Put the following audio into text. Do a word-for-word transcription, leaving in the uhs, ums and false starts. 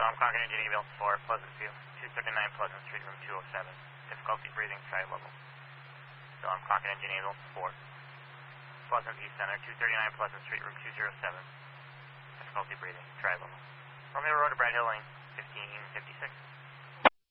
I'm Concord Engine Email for Pleasant View, two thirty-nine Pleasant Street, room two oh seven. Difficulty breathing, try level. So I'm Concord Engine Email for Pleasant View Center, two thirty-nine Pleasant Street, room two oh seven. Difficulty breathing, try level. Romeo Road to Brad Hill Lane, fifteen fifty-six.